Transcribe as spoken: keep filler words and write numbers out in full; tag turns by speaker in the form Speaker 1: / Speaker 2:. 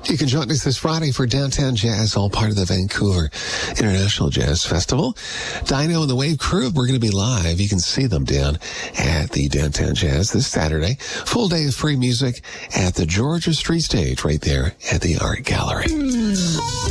Speaker 1: You can join us this Friday for Downtown Jazz, all part of the Vancouver International Jazz Festival. Dino and the Wave Crew, we're going to be live. You can see them down at the Downtown Jazz this Saturday. Full day of free music at the Georgia Street Stage right there at the Art Gallery.